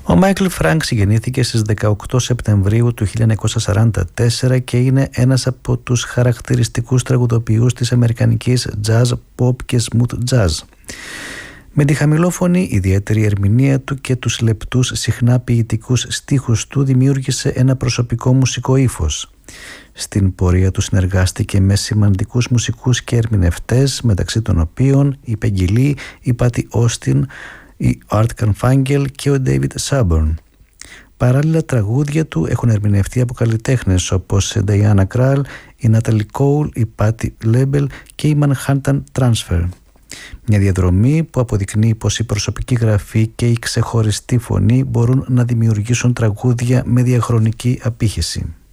Ο Μάικλ Φρανκς γεννήθηκε στις 18 Σεπτεμβρίου του 1944 και είναι ένας από τους χαρακτηριστικούς τραγουδοποιούς της αμερικανικής jazz, pop και smooth jazz. Με τη χαμηλόφωνη ιδιαίτερη ερμηνεία του και τους λεπτούς συχνά ποιητικούς στίχους του δημιούργησε ένα προσωπικό μουσικό ύφος. Στην πορεία του συνεργάστηκε με σημαντικούς μουσικούς και ερμηνευτές, μεταξύ των οποίων η Peggy Lee, η Patty Austin, η Art Carfunkel και ο David Sanborn. Παράλληλα, τραγούδια του έχουν ερμηνευτεί από καλλιτέχνες όπως η Diana Krall, η Natalie Cole, η Patti LaBelle και η Manhattan Transfer. Μια διαδρομή που αποδεικνύει πως η προσωπική γραφή και η ξεχωριστή φωνή μπορούν να δημιουργήσουν τραγούδια με διαχρονική απήχηση.